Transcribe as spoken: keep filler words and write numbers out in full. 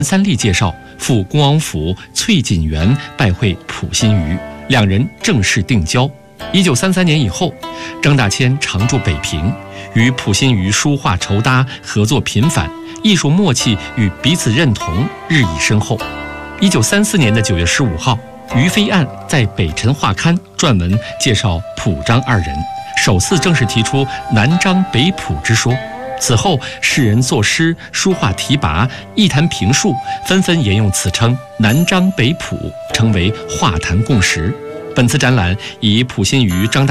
三立介绍赴恭王府翠锦园拜会溥心畬，两人正式定交。一九三三年以后，张大千常驻北平，与溥心畬书画筹搭合作频繁，艺术默契与彼此认同日益深厚。一九三四年的九月十五号，于飞案在《北辰画刊》撰文介绍溥张二人，首次正式提出南张北溥之说。此后，世人作诗、书画题跋、艺坛评述，纷纷沿用此称南张北溥，成为画坛共识。本次展览以溥心畬、张大